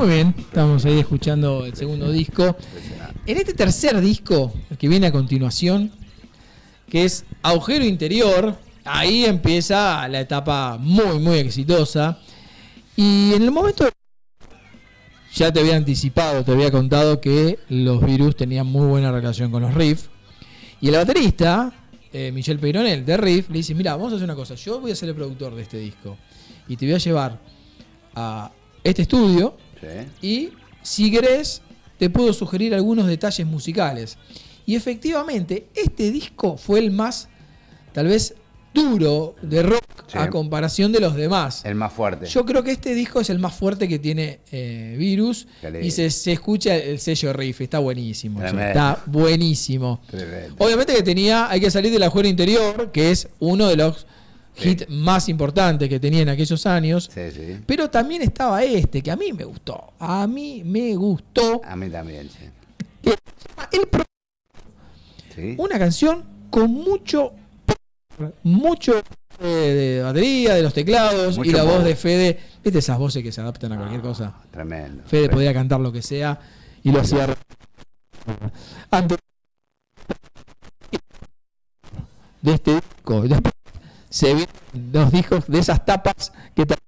Muy bien, estamos ahí escuchando el segundo disco. En este tercer disco, el que viene a continuación, que es Agujero Interior, ahí empieza la etapa muy, muy exitosa. Y en el momento, ya te había anticipado, te había contado que los Virus tenían muy buena relación con los Riff. Y el baterista, Michel Peyronel, de Riff, le dice, mira, vamos a hacer una cosa, yo voy a ser el productor de este disco. Y te voy a llevar a este estudio, sí, y si querés, te puedo sugerir algunos detalles musicales. Y efectivamente, este disco fue el más, tal vez, duro de rock, sí, a comparación de los demás. El más fuerte. Yo creo que este disco es el más fuerte que tiene Virus. Y se escucha el sello Riff. Está buenísimo. Tremendo. Está buenísimo. Tremendo. Obviamente que hay que salir del Agujero Interior, que es uno de los hits más importantes que tenía en aquellos años. Sí, sí. Pero también estaba este, que a mí me gustó. A mí me gustó. A mí también, sí. ¿Sí? Una canción con mucho de batería, de los teclados, mucho y la voz de Fede. ¿Viste esas voces que se adaptan a cualquier cosa? Tremendo. Fede podía cantar lo que sea y lo hacía antes de este disco. Después se vienen los discos de esas tapas que